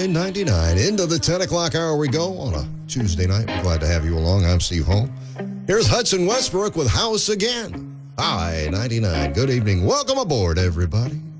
I-99. Into the 10 o'clock hour we go on a Tuesday night. We're glad to have you along. I'm Steve Hall. Here's Hudson Westbrook with House Again. I-99. Good evening. Welcome aboard, everybody.